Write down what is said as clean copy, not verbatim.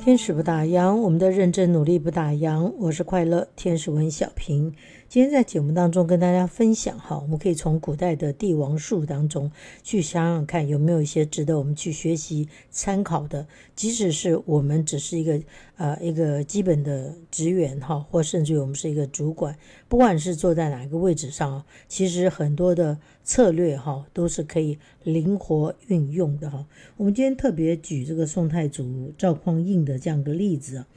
天使不打烊，我们的认真努力不打烊。我是快乐天使文小平。今天在节目当中跟大家分享我们可以从古代的帝王术当中去想想看，有没有一些值得我们去学习参考的，即使是我们只是一个基本的职员或甚至于我们是一个主管，不管是坐在哪个位置上，其实很多的策略都是可以灵活运用的。我们今天特别举这个宋太祖赵匡胤的这样一个例子